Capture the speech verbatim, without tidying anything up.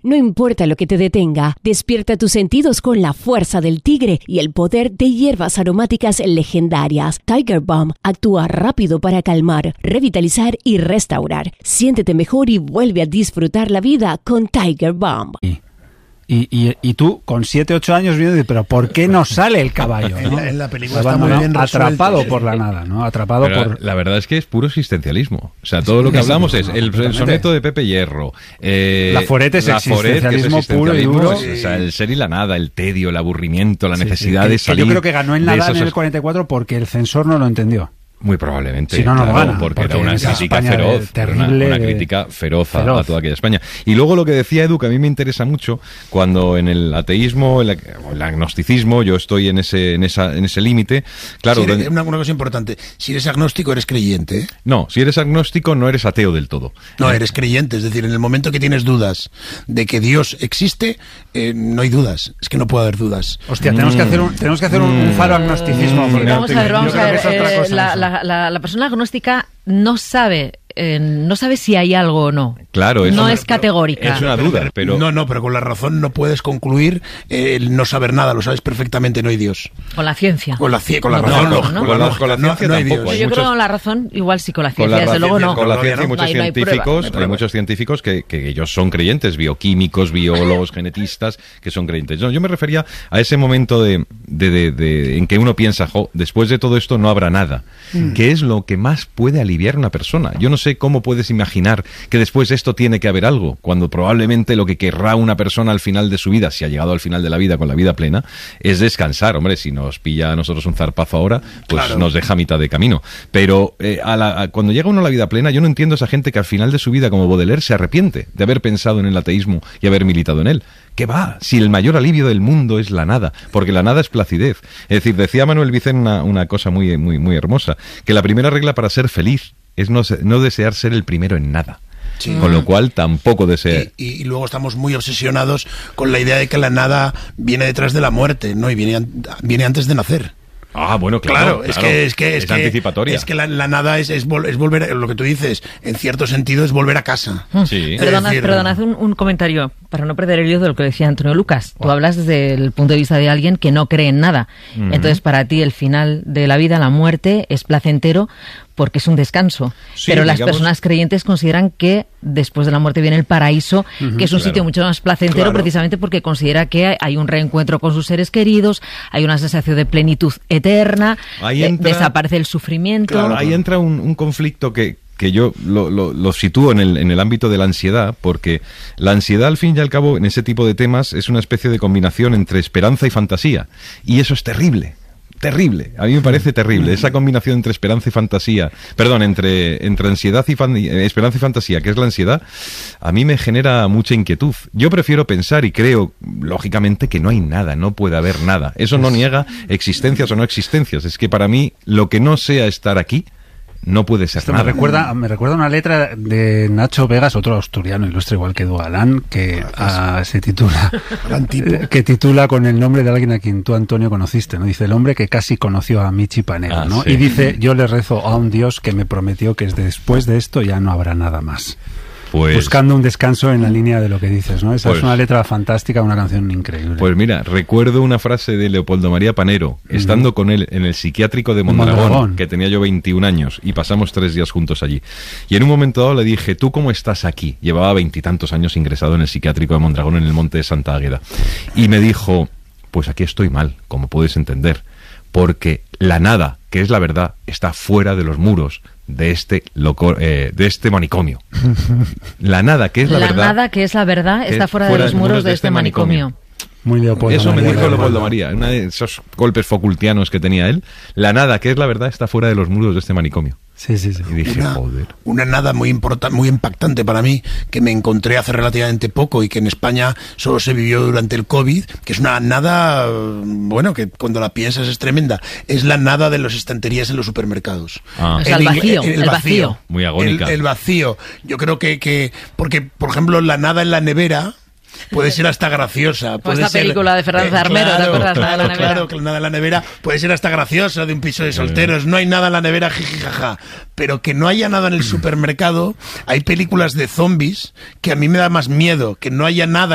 No importa lo que te detenga, despierta tus sentidos con la fuerza del tigre y el poder de hierbas aromáticas legendarias. Tiger Balm actúa rápido para calmar, revitalizar y restaurar. Siéntete mejor y vuelve a disfrutar la vida con Tiger Balm. Y, y, y tú, con siete, ocho años, viendo, pero ¿por qué no sale el caballo? ¿no? En la película está muy bien resuelto. Atrapado por la nada, ¿no? Atrapado Pero por... La verdad es que es puro existencialismo. O sea, todo lo que hablamos es el, el soneto de Pepe Hierro. Eh, la Foret es la Foret, que es existencialismo puro y duro. Sí. O sea, el ser y la nada, el tedio, el aburrimiento, la Sí, necesidad sí, que, de salir. Que yo creo que ganó en Nadal esos... en el cuarenta y cuatro porque el censor no lo entendió. Muy probablemente. Si no, no claro, lo gana, porque, porque era una crítica España feroz. terrible, una, una de... crítica feroz, feroz a toda aquella España. Y luego lo que decía Edu, que a mí me interesa mucho, cuando en el ateísmo, el, el agnosticismo, yo estoy en ese en esa en ese límite. Claro, si eres, donde... una, una cosa importante, si eres agnóstico eres creyente, ¿eh? No, si eres agnóstico no eres ateo del todo. No, eres creyente, es decir, en el momento que tienes dudas de que Dios existe, eh, no hay dudas, es que no puede haber dudas. Hostia, mm. tenemos que hacer un, tenemos que hacer un, un faro agnosticismo. Sí, vamos a ver, vamos a ver, eh, cosa, la, la, la, la persona agnóstica no sabe eh, no sabe si hay algo o no. Claro, no una, es categórica. Es una duda, pero... No, no, pero con la razón no puedes concluir eh, el no saber nada, lo sabes perfectamente, no hay Dios. Con la ciencia. Con la, con la no, razón, no, no. no. Con la, con la ciencia no, no tampoco. Hay Yo muchos... creo que con la razón, igual sí, con la ciencia, con la desde luego no. Con la ciencia hay muchos no hay, no hay científicos, prueba, no hay, prueba. hay muchos científicos que, que ellos son creyentes, bioquímicos, biólogos, genetistas, que son creyentes. No, yo me refería a ese momento de, de, de, de en que uno piensa, jo, después de todo esto no habrá nada. Mm. ¿Qué es lo que más puede aliviar a una persona? Yo no sé cómo puedes imaginar que después de esto tiene que haber algo, cuando probablemente lo que querrá una persona al final de su vida, si ha llegado al final de la vida con la vida plena, es descansar. Hombre, si nos pilla a nosotros un zarpazo ahora, pues claro, nos deja a mitad de camino. Pero eh, a la, a, cuando llega uno a la vida plena, yo no entiendo a esa gente que al final de su vida, como Baudelaire, se arrepiente de haber pensado en el ateísmo y haber militado en él. ¿Qué va? Si el mayor alivio del mundo es la nada, porque la nada es placidez. Es decir, decía Manuel Vicent una, una cosa muy, muy, muy hermosa, que la primera regla para ser feliz es no, no desear ser el primero en nada. Sí. Con lo cual tampoco desea. Y, y, y luego estamos muy obsesionados con la idea de que la nada viene detrás de la muerte, ¿no? Y viene, viene antes de nacer. Ah, bueno, claro, claro, es claro. que es que es, es que, anticipatoria. Es que la, la nada es, es, vol, es volver, a, lo que tú dices, en cierto sentido es volver a casa. Sí. Perdona, decir, perdonad un, un comentario para no perder el hilo de lo que decía Antonio Lucas. Tú oh. hablas desde el punto de vista de alguien que no cree en nada. Uh-huh. Entonces, para ti el final de la vida, la muerte, es placentero porque es un descanso. Sí, pero las digamos... personas creyentes consideran que después de la muerte viene el paraíso, uh-huh, que es un claro. sitio mucho más placentero, claro. precisamente porque considera que hay un reencuentro con sus seres queridos, hay una sensación de plenitud eterna, entra... eh, desaparece el sufrimiento. Claro, ahí entra un, un conflicto que que yo lo, lo, lo sitúo en el, en el ámbito de la ansiedad, porque la ansiedad, al fin y al cabo, en ese tipo de temas, es una especie de combinación entre esperanza y fantasía, y eso es terrible. Terrible, a mí me parece terrible esa combinación entre esperanza y fantasía, perdón, entre, entre ansiedad y fan, esperanza y fantasía, que es la ansiedad, a mí me genera mucha inquietud. Yo prefiero pensar y creo, lógicamente, que no hay nada, no puede haber nada. Eso no niega existencias o no existencias, es que para mí lo que no sea estar aquí no puede ser Esto nada. Me recuerda, me recuerda una letra de Nacho Vegas, otro asturiano ilustre igual que Edu Galán, que ah, se titula que titula con el nombre de alguien a quien tú, Antonio, conociste, ¿no? Dice, el hombre que casi conoció a Michi Panero, ah, ¿no? Sí. Y dice, yo le rezo a un Dios que me prometió que después de esto ya no habrá nada más. Pues, buscando un descanso en la línea de lo que dices, ¿no? Esa pues, es una letra fantástica, una canción increíble. Pues mira, recuerdo una frase de Leopoldo María Panero, uh-huh. estando con él en el psiquiátrico de Mondragón, Mondragón, que tenía yo veintiún años, y pasamos tres días juntos allí. Y en un momento dado le dije, ¿tú cómo estás aquí? Llevaba veintitantos años ingresado en el psiquiátrico de Mondragón, en el monte de Santa Águeda. Y me dijo, pues aquí estoy mal, como puedes entender, porque la nada, que es la verdad, está fuera de los muros de este loco, eh, de este manicomio. La nada, que es la, la verdad. La nada, que es la verdad, está fuera, fuera de los muros de, de este manicomio. manicomio. Muy Leopoldo Eso María, me dijo Leopoldo María, uno de esos golpes Foucaultianos que tenía él. La nada, que es la verdad, está fuera de los muros de este manicomio. Sí, sí, sí. Y dije, una, joder. Una nada muy importante, muy impactante para mí, que me encontré hace relativamente poco y que en España solo se vivió durante el COVID, que es una nada, bueno, que cuando la piensas es tremenda. Es la nada de las estanterías en los supermercados. Ah. O sea, el, vacío, el, el, el vacío. vacío. Muy agónica. El, el vacío. Yo creo que, que, porque, por ejemplo, la nada en la nevera puede ser hasta graciosa. Pues esta película de Fernández eh, Armero, claro, ¿te acuerdas? Claro, nada claro, que nada en la nevera puede ser hasta graciosa, de un piso de solteros. No hay nada en la nevera, jijijaja. Pero que no haya nada en el supermercado, hay películas de zombies que a mí me da más miedo, que no haya nada